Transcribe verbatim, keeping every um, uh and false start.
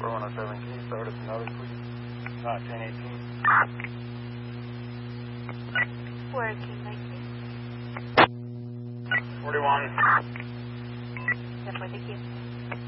four one oh seven, can you start us another, please? Uh, ten eighteen. Working, nineteen. forty-one. ten, thank you.